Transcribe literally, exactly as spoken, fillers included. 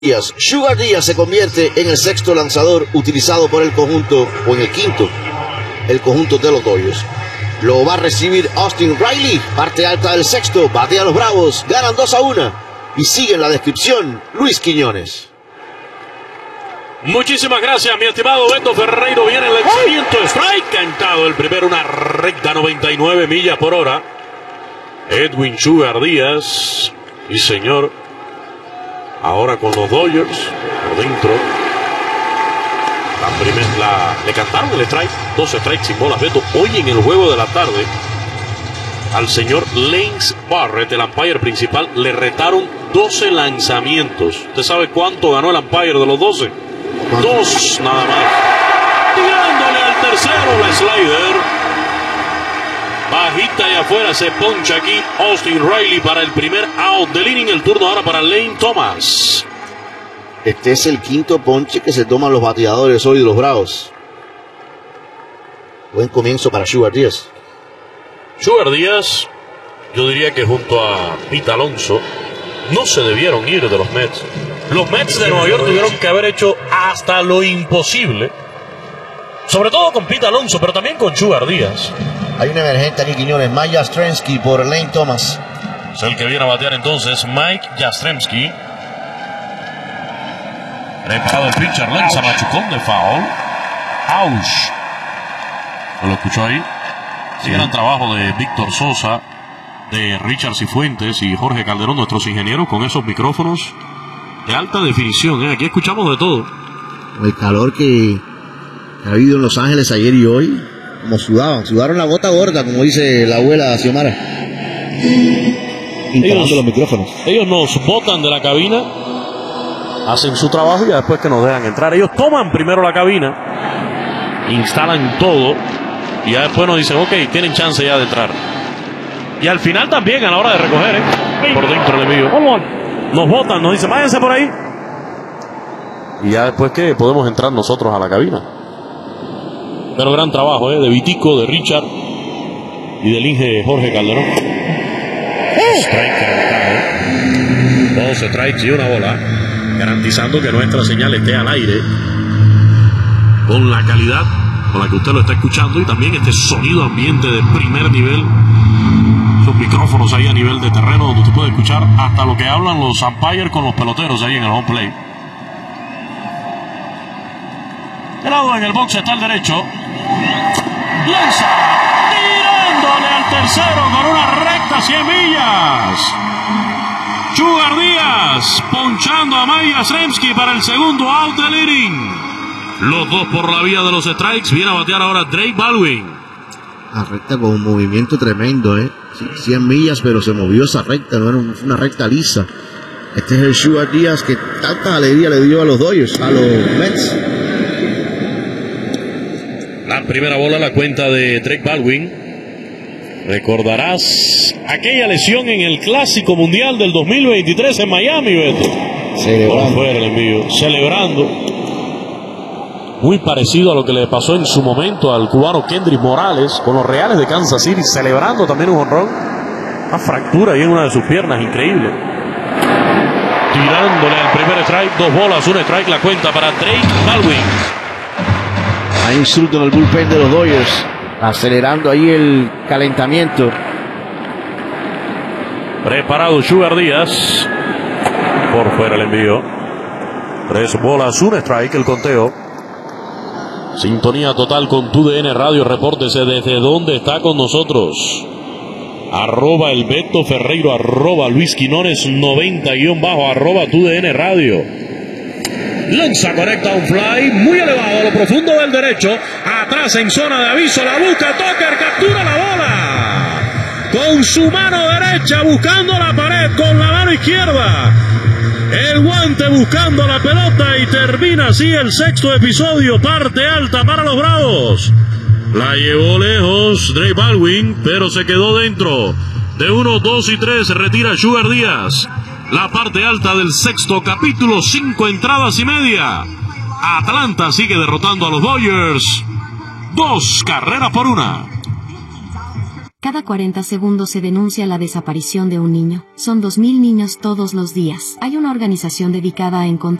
Sugar Díaz se convierte en el sexto lanzador utilizado por el conjunto, o en el quinto, el conjunto de los Dodgers. Lo va a recibir Austin Riley, parte alta del sexto, batea a los Bravos, ganan dos a uno. Y sigue en la descripción Luis Quiñones. Muchísimas gracias, mi estimado Beto Ferreiro. Viene el lanzamiento, strike, cantado el primero, una recta noventa y nueve millas por hora. Edwin Sugar Díaz, y señor, ahora con los Dodgers, por dentro. La primer, la, le cantaron el strike, dos strikes sin bolas, Beto. Hoy en el juego de la tarde, al señor Lance Barrett, el umpire principal, le retaron doce lanzamientos. ¿Usted sabe cuánto ganó el umpire de los doce? Dos nada más. Tirándole al tercero la slider. Bajita y afuera, se poncha aquí Austin Riley para el primer out del inning. El turno ahora para Lane Thomas. Este es el quinto ponche que se toman los bateadores hoy de los Bravos. Buen comienzo para Sugar Díaz. Sugar Díaz, yo diría que junto a Pete Alonso, no se debieron ir de los Mets. Los Mets de Nueva York tuvieron que haber hecho hasta lo imposible, sobre todo con Pete Alonso, pero también con Sugar Díaz. Hay un emergente aquí, Quiñones, Mike Yastrzemski por Lane Thomas. Es el que viene a batear entonces, Mike Yastrzemski. Preparado el pitcher, lanza machucón de foul. Ouch. ¿Se lo escuchó ahí? Sí. Gran trabajo de Víctor Sosa, de Richard Cifuentes y Jorge Calderón, nuestros ingenieros, con esos micrófonos de alta definición, ¿eh? Aquí escuchamos de todo. El calor que ha habido en Los Ángeles ayer y hoy, como sudaban, sudaron la gota gorda, como dice la abuela Xiomara. Instalando los micrófonos. Ellos nos botan de la cabina, hacen su trabajo y ya después que nos dejan entrar. Ellos toman primero la cabina, instalan todo y ya después nos dicen, ok, tienen chance ya de entrar. Y al final también, a la hora de recoger, ¿eh? Por dentro del envío, nos botan, nos dicen, váyanse por ahí. Y ya después que podemos entrar nosotros a la cabina. Pero gran trabajo, ¿eh? De Vitico, de Richard y del Inge Jorge Calderón. Strike garantado, ¿eh? Dos strikes y una bola, garantizando que nuestra señal esté al aire con la calidad con la que usted lo está escuchando y también este sonido ambiente de primer nivel. Los micrófonos ahí a nivel de terreno donde usted puede escuchar hasta lo que hablan los umpires con los peloteros ahí en el home plate. De lado en el box está el derecho. Lanza, tirándole al tercero con una recta cien millas. Sugar Díaz ponchando a Mike Yastrzemski para el segundo out del inning. Los dos por la vía de los strikes. Viene a batear ahora Drake Baldwin. La recta con un movimiento tremendo, ¿eh? cien millas, pero se movió esa recta, no era una recta lisa. Este es el Sugar Díaz que tanta alegría le dio a los Dodgers, a los Mets. La primera bola, la cuenta de Drake Baldwin. Recordarás aquella lesión en el Clásico Mundial del dos mil veintitrés en Miami, Beto. Celebrando. Por fuera el envío, celebrando. Muy parecido a lo que le pasó en su momento al cubano Kendrick Morales con los Reales de Kansas City, celebrando también un jonrón. Una fractura ahí en una de sus piernas, increíble. Tirándole al primer strike, dos bolas, un strike, la cuenta para Drake Baldwin. Hay insulto en el bullpen de los Dodgers, acelerando ahí el calentamiento. Preparado Sugar Díaz. Por fuera el envío. Tres bolas, un strike, el conteo. Sintonía total con Tu D N Radio. Repórtese desde donde está con nosotros. Arroba el Beto Ferreiro, arroba Luis Quiñones noventa guión bajo, arroba Tu D N Radio. Lanza, conecta un fly muy elevado a lo profundo del derecho. Atrás en zona de aviso, la busca Tucker, captura la bola. Con su mano derecha buscando la pared, con la mano izquierda el guante buscando la pelota y termina así el sexto episodio, parte alta para los Bravos. La llevó lejos Drake Baldwin, pero se quedó dentro. De uno, dos y tres se retira Sugar Díaz. La parte alta del sexto capítulo, cinco entradas y media. Atlanta sigue derrotando a los Dodgers. Dos carreras por una. Cada cuarenta segundos se denuncia la desaparición de un niño. Son dos mil niños todos los días. Hay una organización dedicada a encontrar